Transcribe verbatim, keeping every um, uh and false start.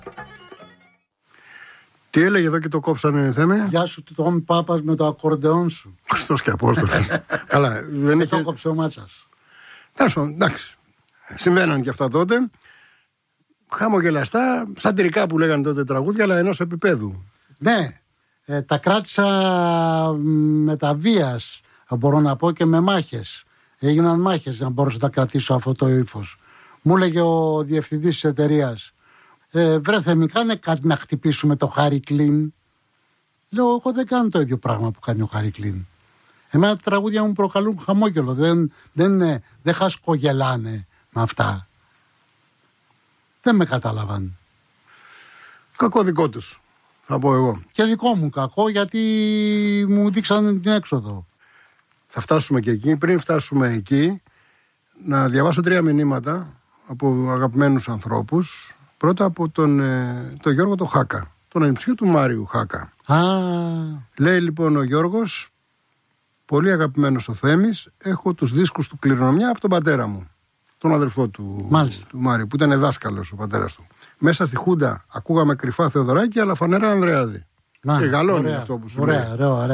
Τι έλεγε εδώ και το κόψανε, Θέμη? Γεια σου, τον Πάπας με το ακορντεόν σου. Χριστός και Απόστολος. Καλά, δεν Και είχε... το κόψε ο Μάτσας. Εντάξει, συμβαίναν και αυτά τότε. Χαμογελαστά, σατυρικά που λέγανε τότε τραγούδια, αλλά ενός επίπεδου. Ναι, ε, τα κράτησα με τα βίας, μπορώ να πω, και με μάχες. Έγιναν μάχες να μπορούσα να κρατήσω αυτό το ύφος. Μου έλεγε ο διευθυντής της εταιρείας, ε, βρε Θέμη, κάνε κάτι να χτυπήσουμε το Χάρι Κλίν. Λέω, εγώ δεν κάνω το ίδιο πράγμα που κάνει ο Χάρι Κλίν. Εμένα τα τραγούδια μου προκαλούν χαμόγελο, δεν, δεν, δεν, δεν χασκογελάνε με αυτά. Δεν με κατάλαβαν. Κακό δικό τους, θα πω εγώ. Και δικό μου κακό, γιατί μου δείξανε την έξοδο. Θα φτάσουμε και εκεί. Πριν φτάσουμε εκεί, να διαβάσω τρία μηνύματα από αγαπημένους ανθρώπους. Πρώτα από τον, ε, τον Γιώργο τον Χάκα, τον ανιψιό του Μάριου Χάκα. Α. Λέει λοιπόν ο Γιώργος, πολύ αγαπημένος ο Θέμης, έχω τους δίσκους του Κληρονομιά από τον πατέρα μου, τον αδερφό του, του Μάριου, που ήταν δάσκαλος ο πατέρας του. Μέσα στη Χούντα ακούγαμε κρυφά Θεοδωράκη, αλλά φανερά Ανδρεάδη. Και γαλώνει αυτό που σου λέει. Ωραία, ωραία.